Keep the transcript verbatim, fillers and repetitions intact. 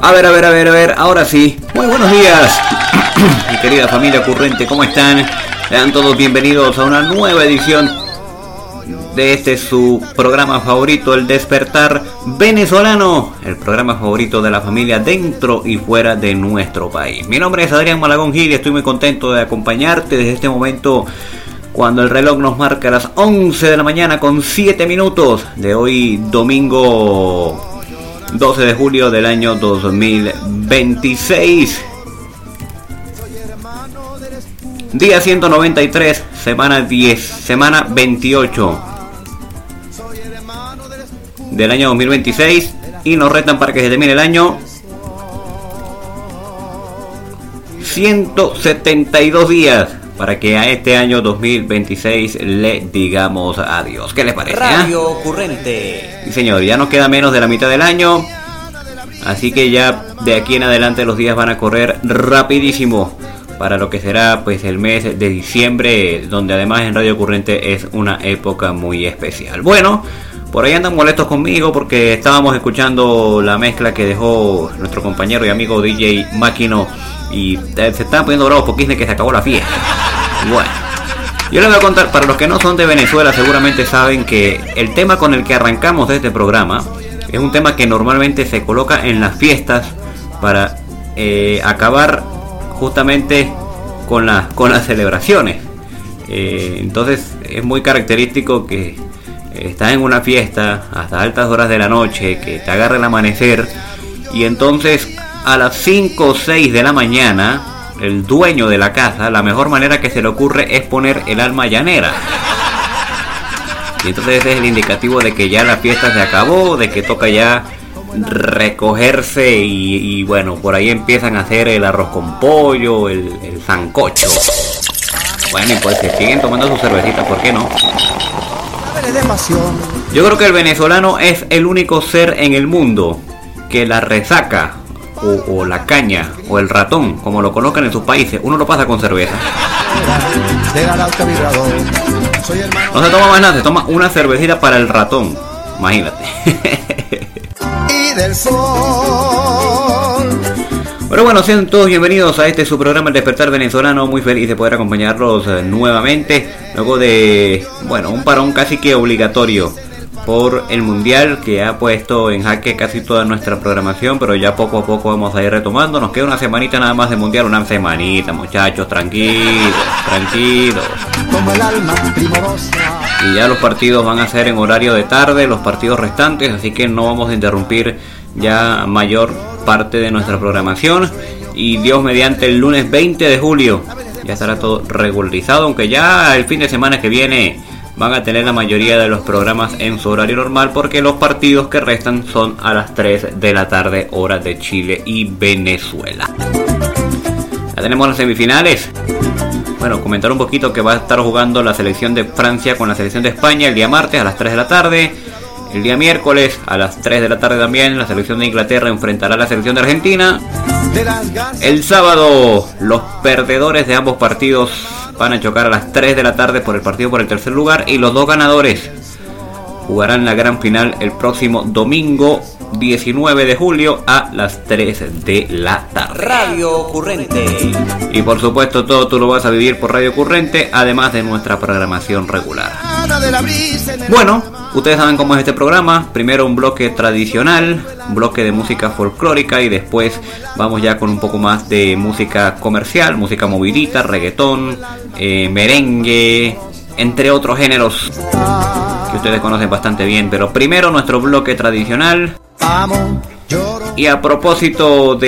A ver, a ver, a ver, a ver, ahora sí. Muy buenos días, mi querida familia ocurrente, ¿cómo están? Sean todos bienvenidos a una nueva edición de este su programa favorito, El Despertar Venezolano, el programa favorito de la familia dentro y fuera de nuestro país. Mi nombre es Adrián Malagón Gil y estoy muy contento de acompañarte desde este momento cuando el reloj nos marca las once de la mañana con siete minutos de hoy, domingo doce de julio del año dos mil veintiséis. Día ciento noventa y tres, semana diez, semana veintiocho del año dos mil veintiséis, y nos retan para que se termine el año. ciento setenta y dos días para que a este año dos mil veintiséis le digamos adiós. ¿Qué les parece? Radio eh? Ocurrente. Sí, señor, ya nos queda menos de la mitad del año, así que ya de aquí en adelante los días van a correr rapidísimo para lo que será pues el mes de diciembre, donde además en Radio Ocurrente es una época muy especial. Bueno, por ahí andan molestos conmigo porque estábamos escuchando la mezcla que dejó nuestro compañero y amigo D J Máquino y se estaban poniendo bravos porque dicen que se acabó la fiesta. Bueno, yo les voy a contar, para los que no son de Venezuela seguramente saben que el tema con el que arrancamos de este programa es un tema que normalmente se coloca en las fiestas para eh, acabar justamente con, la, con las celebraciones. Eh, entonces es muy característico que estás en una fiesta hasta altas horas de la noche, que te agarre el amanecer y entonces a las cinco o seis de la mañana el dueño de la casa, la mejor manera que se le ocurre es poner el alma llanera. Y entonces ese es el indicativo de que ya la fiesta se acabó, de que toca ya recogerse y, y bueno, por ahí empiezan a hacer el arroz con pollo, el, el sancocho. Bueno, y pues se siguen tomando su cervecita, ¿por qué no? Yo creo que el venezolano es el único ser en el mundo que la resaca o, o la caña o el ratón, como lo colocan en sus países, uno lo pasa con cerveza. No se toma más nada, se toma una cervecita para el ratón, imagínate. Y del sol. Pero bueno, sean todos bienvenidos a este su programa El Despertar Venezolano. Muy feliz de poder acompañarlos eh, nuevamente luego de, bueno, un parón casi que obligatorio por el mundial que ha puesto en jaque casi toda nuestra programación, pero ya poco a poco vamos a ir retomando. Nos queda una semanita nada más de mundial, una semanita, muchachos, tranquilos, tranquilos. Y ya los partidos van a ser en horario de tarde, los partidos restantes, así que no vamos a interrumpir ya mayor parte de nuestra programación. Y Dios mediante, el lunes veinte de julio ya estará todo regularizado, aunque ya el fin de semana que viene van a tener la mayoría de los programas en su horario normal, porque los partidos que restan son a las tres de la tarde, hora de Chile y Venezuela. Ya tenemos las semifinales. Bueno, comentar un poquito que va a estar jugando la selección de Francia con la selección de España el día martes a las tres de la tarde. El día miércoles a las tres de la tarde también la selección de Inglaterra enfrentará a la selección de Argentina. El sábado los perdedores de ambos partidos van a chocar a las tres de la tarde por el partido por el tercer lugar, y los dos ganadores jugarán la gran final el próximo domingo diecinueve de julio a las tres de la tarde. Radio Ocurrente. Y por supuesto todo tú lo vas a vivir por Radio Ocurrente, además de nuestra programación regular. Bueno, ustedes saben cómo es este programa. Primero un bloque tradicional, un bloque de música folclórica, y después vamos ya con un poco más de música comercial, música movidita, reggaetón, eh, merengue, entre otros géneros que ustedes conocen bastante bien. Pero primero nuestro bloque tradicional. Y a propósito de